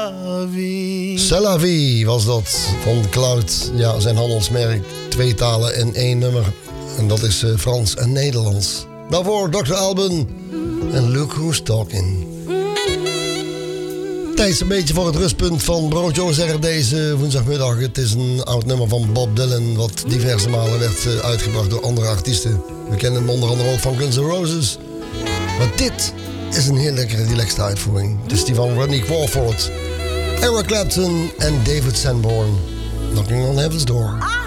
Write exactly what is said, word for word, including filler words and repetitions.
la vie. C'est la vie was dat van Cloud. Ja, zijn handelsmerk. Twee talen in één nummer. En dat is uh, Frans en Nederlands. Daarvoor dokter Alban en Look Who's Talking. Tijd een beetje voor het rustpunt van Broodje zeggen deze woensdagmiddag. Het is een oud nummer van Bob Dylan, wat diverse malen werd uh, uitgebracht door andere artiesten. We kennen hem onder andere ook van Guns N' Roses. Maar dit is een heel lekkere, relaxed uitvoering. Het is die van Rodney Crawford, Eric Clapton en David Sanborn. Knocking on Heaven's Door.